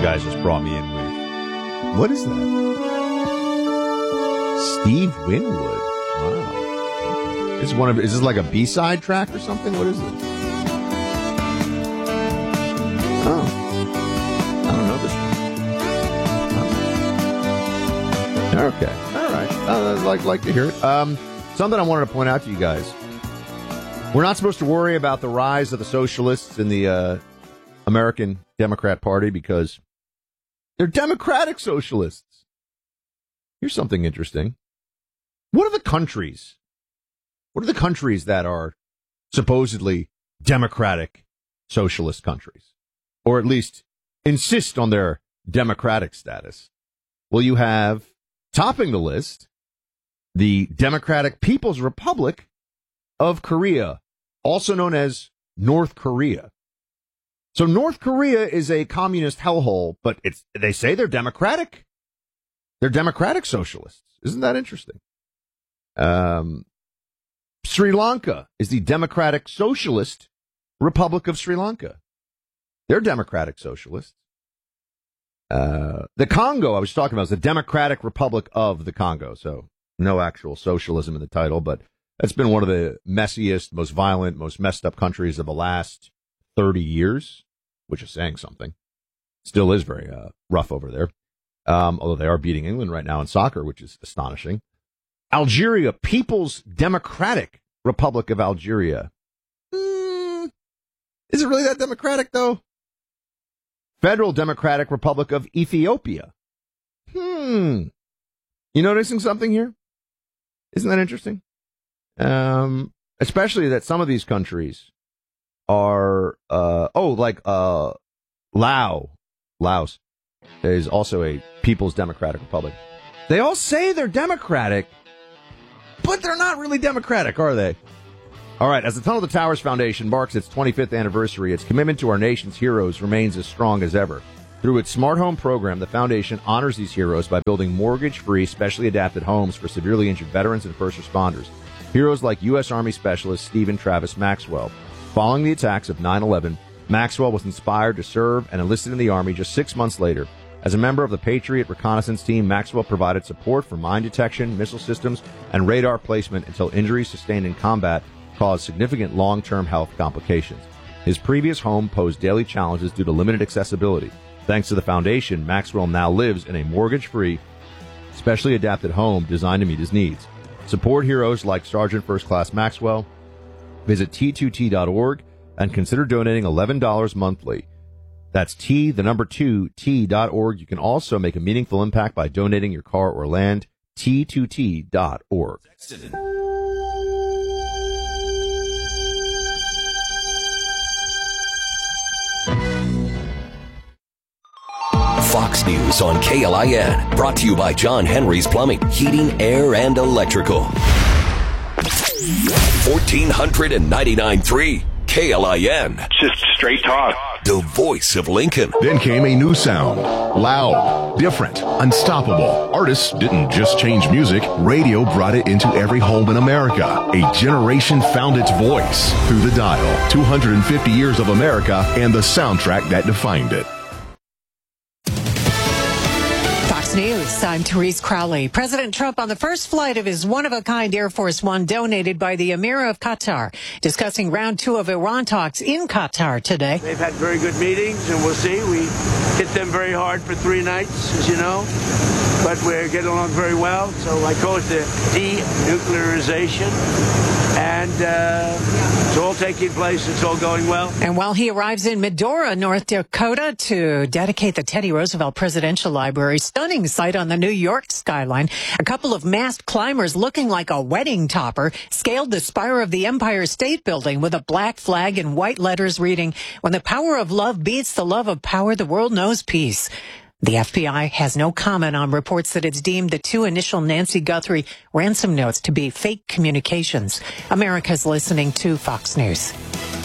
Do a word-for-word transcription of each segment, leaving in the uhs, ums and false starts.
guys just brought me in with. What is that? Steve Winwood. Wow. This is one of. Is this like a B-side track or something? What is this? Oh, I don't know this one. Oh. Okay, all right. Uh, I'd like like to hear it. Um, something I wanted to point out to you guys. We're not supposed to worry about the rise of the socialists in the uh, American Democrat Party because they're democratic socialists. Here's something interesting. What are the countries? What are the countries that are supposedly democratic socialist countries? Or at least insist on their democratic status? Well, you have, topping the list, the Democratic People's Republic of Korea, also known as North Korea. So North Korea is a communist hellhole, but it's they say they're democratic. They're democratic socialists. Isn't that interesting? Um, Sri Lanka is the Democratic Socialist Republic of Sri Lanka. They're democratic socialists. Uh, the Congo I was talking about is the Democratic Republic of the Congo. So no actual socialism in the title, but that's been one of the messiest, most violent, most messed up countries of the last thirty years, which is saying something. Still is very uh, rough over there. Um, although they are beating England right now in soccer, which is astonishing. Algeria, People's Democratic Republic of Algeria. Mm, is it really that democratic, though? Federal Democratic Republic of Ethiopia. Hmm. You noticing something here? Isn't that interesting? Um, especially that some of these countries are, uh, oh, like uh, Laos. Laos is also a People's Democratic Republic. They all say they're democratic, but they're not really democratic, are they? All right, as the Tunnel to Towers Foundation marks its twenty-fifth anniversary, its commitment to our nation's heroes remains as strong as ever. Through its Smart Home program, the foundation honors these heroes by building mortgage-free, specially adapted homes for severely injured veterans and first responders. Heroes like U S Army Specialist Stephen Travis Maxwell. Following the attacks of nine eleven, Maxwell was inspired to serve and enlisted in the Army just six months later. As a member of the Patriot Reconnaissance Team, Maxwell provided support for mine detection, missile systems, and radar placement until injuries sustained in combat caused significant long-term health complications. His previous home posed daily challenges due to limited accessibility. Thanks to the foundation, Maxwell now lives in a mortgage-free, specially adapted home designed to meet his needs. Support heroes like Sergeant First Class Maxwell. Visit T two T dot org and consider donating eleven dollars monthly. That's T, the number two, T dot org. You can also make a meaningful impact by donating your car or land. T two T dot org. Fox News on K L I N. Brought to you by John Henry's Plumbing, Heating, Air, and Electrical. fourteen ninety-nine point three K L I N. Just straight talk. The voice of Lincoln. Then came a new sound. Loud, different, unstoppable. Artists didn't just change music. Radio brought it into every home in America. A generation found its voice through the dial. two hundred fifty years of America and the soundtrack that defined it. News. I'm Therese Crowley. President Trump on the first flight of his one-of-a-kind Air Force One donated by the Emir of Qatar, discussing round two of Iran talks in Qatar today. They've had very good meetings, and we'll see. We hit them very hard for three nights, as you know, but we're getting along very well. So I call it the denuclearization, and uh, it's all taking place. It's all going well. And while he arrives in Medora, North Dakota, to dedicate the Teddy Roosevelt Presidential Library, stunning sight on the New York skyline. A couple of masked climbers looking like a wedding topper scaled the spire of the Empire State Building with a black flag and white letters reading, "When the power of love beats the love of power, the world knows peace." The F B I has no comment on reports that it's deemed the two initial Nancy Guthrie ransom notes to be fake communications. America's listening to Fox News.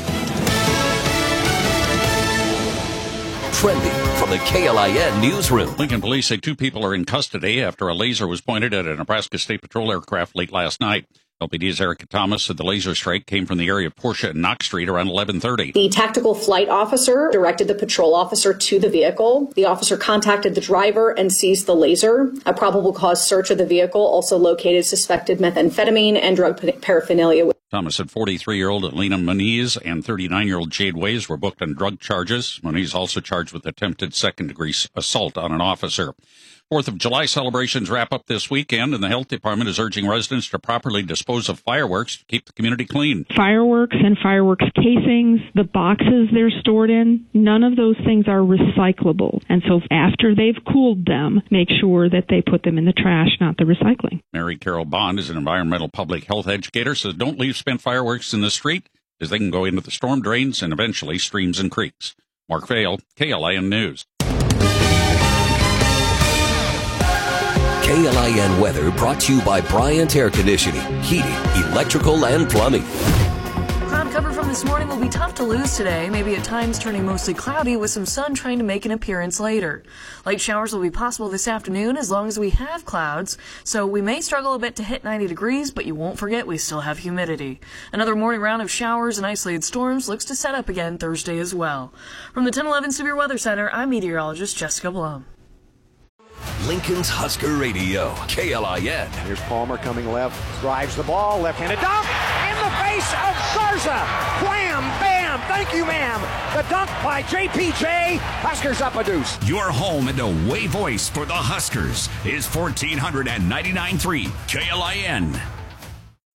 Trending from the K L I N newsroom. Lincoln police say two people are in custody after a laser was pointed at a Nebraska State Patrol aircraft late last night. L P D's Erica Thomas said the laser strike came from the area of Porsche and Knox Street around eleven thirty. The tactical flight officer directed the patrol officer to the vehicle. The officer contacted the driver and seized the laser. A probable cause search of the vehicle also located suspected methamphetamine and drug paraphernalia. Thomas said forty-three-year-old Alina Moniz and thirty-nine-year-old Jade Ways were booked on drug charges. Moniz also charged with attempted second-degree assault on an officer. Fourth of July celebrations wrap up this weekend, and the Health Department is urging residents to properly dispose of fireworks to keep the community clean. Fireworks and fireworks casings, the boxes they're stored in, none of those things are recyclable. And so after they've cooled them, make sure that they put them in the trash, not the recycling. Mary Carol Bond is an environmental public health educator, says don't leave spent fireworks in the street, as they can go into the storm drains and eventually streams and creeks. Mark Vail, K L I N News. K L I N weather brought to you by Bryant Air Conditioning, Heating, Electrical, and Plumbing. Cloud cover from this morning will be tough to lose today, maybe at times turning mostly cloudy with some sun trying to make an appearance later. Light showers will be possible this afternoon as long as we have clouds, so we may struggle a bit to hit ninety degrees, but you won't forget we still have humidity. Another morning round of showers and isolated storms looks to set up again Thursday as well. From the ten eleven Severe Weather Center, I'm meteorologist Jessica Blum. Lincoln's Husker Radio, K L I N. Here's Palmer coming left, drives the ball, left-handed dunk, in the face of Garza. Wham, bam, thank you, ma'am. The dunk by J P J. Huskers up a deuce. Your home and away voice for the Huskers is fourteen ninety-nine point three K L I N.